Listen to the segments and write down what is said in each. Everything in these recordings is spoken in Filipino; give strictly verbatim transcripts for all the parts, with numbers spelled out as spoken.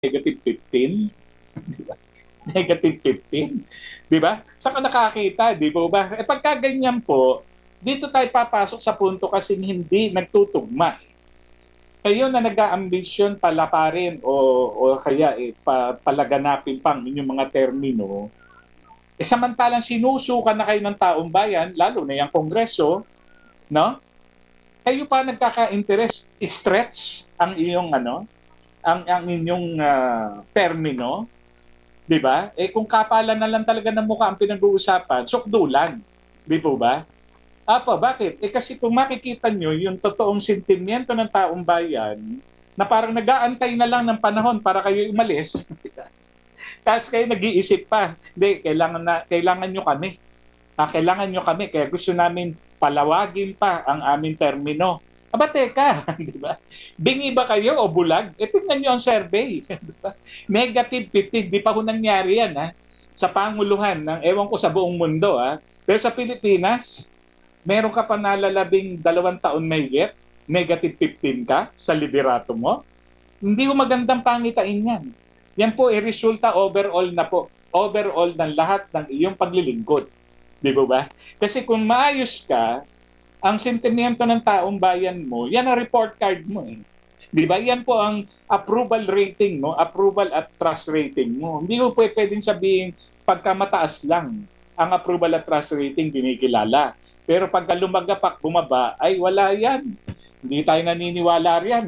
negative fifteen. Di ba? Negative fifteen. Di ba? Saan ka nakakita, di ba ba? Eh pagka ganyan po, dito tayo papasok sa punto kasi hindi nagtutugma. Kayo na nag-aambisyon palaparin o, o kaya eh, pa, palaganapin pang inyong mga termino, eh samantalang sinusukan na kayo ng taong bayan, lalo na yung kongreso, no? Kayo pa nagkaka-interest, stretch ang iyong ano, ang ang inyong uh, termino, 'di ba? Eh kung kapalan na lang talaga ng mukha ang pinag-uusapan, sukdulan, 'di po ba? Apo, bakit? Eh kasi kung makikita nyo yung totoong sentimiento ng taong bayan na parang nag-aantay na lang ng panahon para kayo umalis, tapos kayo nag-iisip pa, hindi, kailangan, na, kailangan nyo kami. Ah, kailangan nyo kami, kaya gusto namin palawagin pa ang aming termino. Aba, teka, di ba? Bingi ba kayo o bulag? E tingnan nyo ang survey. Diba? Negative fifteen, di pa ho nangyari yan, ha? Sa panguluhan ng, ewan ko sa buong mundo, ha? Pero sa Pilipinas, meron ka pa nalalabing dalawang taon may get, negative fifteen ka sa liderato mo. Hindi mo magandang pangitain yan. Yan po, eh, resulta overall na po. Overall ng lahat ng iyong paglilingkod. Di ba ba? Kasi kung maayos ka, ang sentimiento ng taong bayan mo, yan ang report card mo eh. Di ba? Yan po ang approval rating mo, approval at trust rating mo. Hindi mo po pwedeng sabihin pagka mataas lang ang approval at trust rating kinikilala. Pero pagka lumagapak, bumaba, ay wala yan. Hindi tayo naniniwala riyan.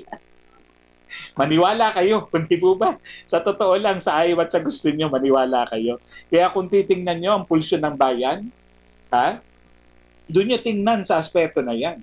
Maniwala kayo, hindi po ba? Sa totoo lang, sa ayaw at sa gusto nyo, maniwala kayo. Kaya kung titingnan nyo ang pulso ng bayan, ha? Doon nyo tingnan sa aspeto na yan.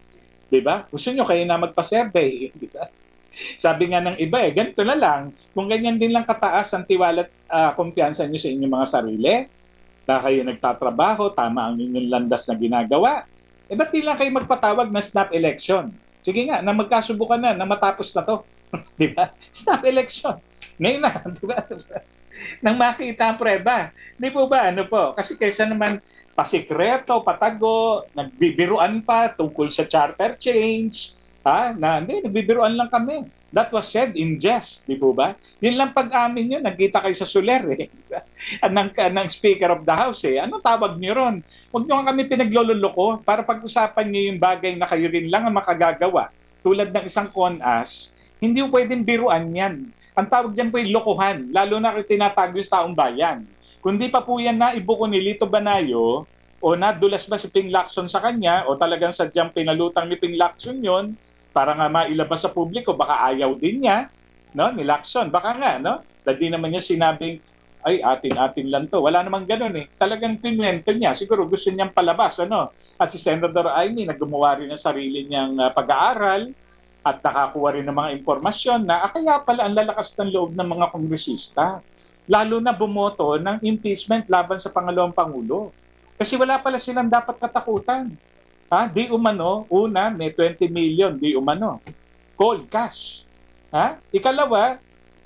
Diba? Gusto nyo kayo na magpa-survey. Diba? Sabi nga ng iba, eh, ganito na lang. Kung ganyan din lang kataas ang tiwala at uh, kumpiyansa nyo sa inyong mga sarili, na kayo nagtatrabaho, tama ang inyong landas na ginagawa, eh ba't di lang kayo magpatawag na snap election? Sige nga, na magkasubukan na, na matapos na to. Di ba? Snap election. Ngayon na, di ba? Nang makita ang preba. Di po ba? Ano po? Kasi kaysa naman pasikreto, patago, nagbibiruan pa tungkol sa charter change, ha? Na, hindi, nagbibiruan lang kami. That was said in jest, di po ba? Yun lang pag-amin yun, nagkita kayo sa Soler eh. ng, ng Speaker of the House eh. Anong tawag niyo ron? Huwag niyo kami pinaglololoko para pag-usapan niyo yung bagay na kayo rin lang ang makagagawa. Tulad ng isang con-as, hindi po pwedeng biruan yan. Ang tawag dyan po yung lokohan, lalo na kung tinatago sa taong bayan. Kundi pa po yan na ibuko ni Lito Banayo o nadulas ba si Ping Lacson sa kanya o talagang sadyang pinalutang ni Ping Lacson yun para nga mailabas sa publiko, baka ayaw din niya, no, ni Lacson. Baka nga, no? Dahil naman niya sinabing, ay, atin-atin lang to. Wala namang ganun eh. Talagang pinwento niya. Siguro gusto niyang palabas, ano? At si Senator Amy, naggumawa rin ng sarili niyang uh, pag-aaral at nakakuha rin ng mga impormasyon na ah, kaya pala ang lalakas ng loob ng mga kongresista. Lalo na bumoto ng impeachment laban sa pangalawang Pangulo. Kasi wala pala silang dapat katakutan. Ha? Di umano, una, may twenty million, di umano. Cold cash. Ha? Ikalawa,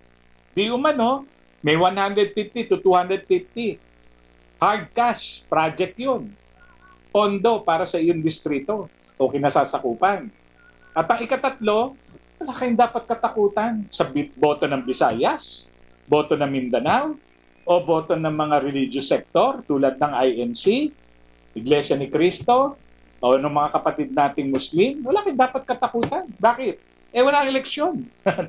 di umano, may one hundred fifty to two hundred fifty. Hard cash, project yun. Pondo para sa iyong distrito o kinasasakupan. At ang ikatatlo, wala kayong dapat katakutan sa boto ng Visayas, boto ng Mindanao, o boto ng mga religious sector tulad ng I N C, Iglesia ni Cristo, o ng mga kapatid nating Muslim, wala kayong dapat katakutan. Bakit? Eh, wala ang eleksyon.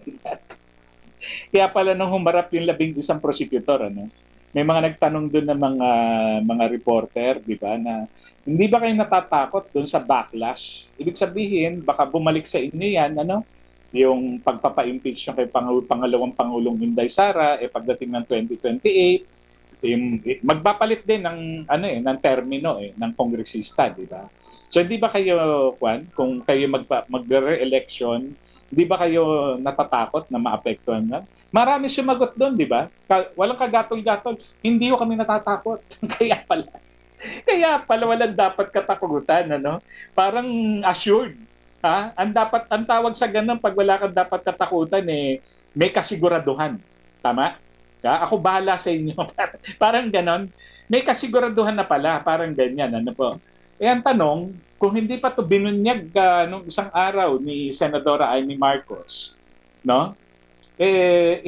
Kaya pala nung humarap yung labing isang prosecutor, ano, may mga nagtanong doon ng mga mga reporter, di ba, na hindi ba kayo natatakot doon sa backlash? Ibig sabihin, baka bumalik sa inyo yan, ano, yung pagpapa-impeach yung kay Pang- pangalawang Pangulong Inday Sara, eh pagdating ng twenty twenty-eight, yung, eh, magpapalit din ng, ano eh, ng termino eh, ng kongresista, di ba? So, hindi ba kayo, Juan, kung kayo magpa, mag-re-election, hindi ba kayo natatakot na maapektuhan na? Marami sumagot doon, di ba? Ka- walang kagatol-gatol. Hindi ko kami natatakot. Kaya pala. Kaya pala walang dapat katakutan, ano? Parang assured. Ha? Ang dapat ang tawag sa ganun pag wala kang dapat katakutan eh may kasiguraduhan. Tama? Ha? Ako bahala sa inyo. Parang ganon. May kasiguraduhan na pala, parang ganyan, ano po. Eh ang tanong, kung hindi pa to binunyag uh, nung isang araw ni Senadora Amy Marcos, no? eh